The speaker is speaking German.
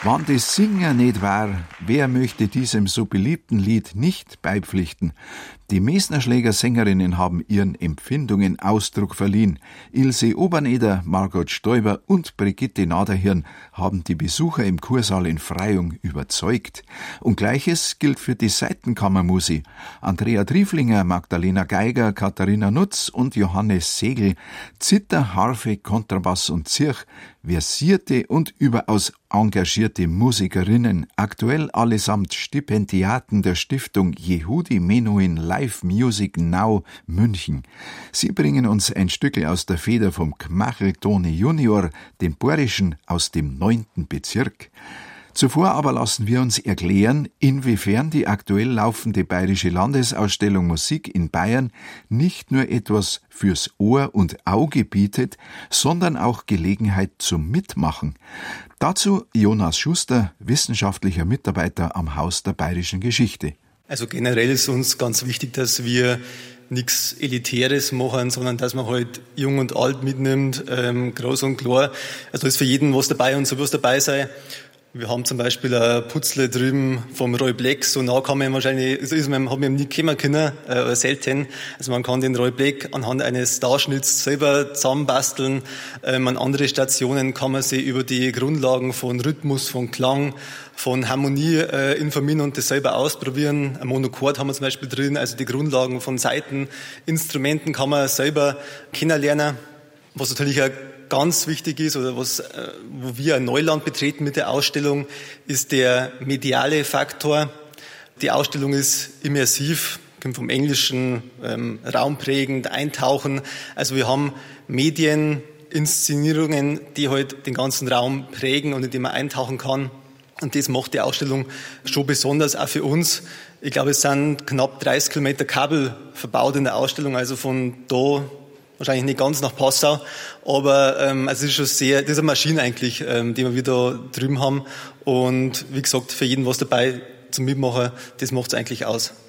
Wann des Singer nicht war, wer möchte diesem so beliebten Lied nicht beipflichten? Die Mesnerschläger Sängerinnen haben ihren Empfindungen Ausdruck verliehen. Ilse Oberneder, Margot Stoiber und Brigitte Naderhirn haben die Besucher im Kursaal in Freyung überzeugt. Und Gleiches gilt für die Saitenkammermusik. Andrea Trieflinger, Magdalena Geiger, Katharina Nutz und Johannes Segel, Zither, Harfe, Kontrabass und Zirch, versierte und überaus engagierte Musikerinnen, aktuell allesamt Stipendiaten der Stiftung Yehudi Menuhin Live Music Now München. Sie bringen uns ein Stückel aus der Feder vom Gmachel Toni Junior, dem Borischen aus dem 9. Bezirk. Zuvor aber lassen wir uns erklären, inwiefern die aktuell laufende Bayerische Landesausstellung Musik in Bayern nicht nur etwas fürs Ohr und Auge bietet, sondern auch Gelegenheit zum Mitmachen. Dazu Jonas Schuster, wissenschaftlicher Mitarbeiter am Haus der Bayerischen Geschichte. Also generell ist uns ganz wichtig, dass wir nichts Elitäres machen, sondern dass man halt jung und alt mitnimmt, groß und klar. Also da ist für jeden was dabei und so was dabei sein. Wir haben zum Beispiel ein Putzle drüben vom Roy Black, so nah kann man wahrscheinlich, hat man nie kommen können, selten. Also man kann den Roy Black anhand eines Darschnitts selber zusammenbasteln. An andere Stationen kann man sich über die Grundlagen von Rhythmus, von Klang, von Harmonie informieren und das selber ausprobieren. Ein Monochord haben wir zum Beispiel drin, also die Grundlagen von Saiten, Instrumenten kann man selber kennenlernen. Was natürlich auch ganz wichtig ist oder wo wir ein Neuland betreten mit der Ausstellung, ist der mediale Faktor. Die Ausstellung ist immersiv, kommt vom Englischen, raumprägend, eintauchen. Also wir haben Medien, Inszenierungen, die halt den ganzen Raum prägen und in die man eintauchen kann. Und das macht die Ausstellung schon besonders, auch für uns. Ich glaube, es sind knapp 30 Kilometer Kabel verbaut in der Ausstellung, also von da wahrscheinlich nicht ganz nach Passau, aber also es ist schon das ist eine Maschine eigentlich, die wir wieder drüben haben. Und wie gesagt, für jeden was dabei zum Mitmachen, das macht es eigentlich aus.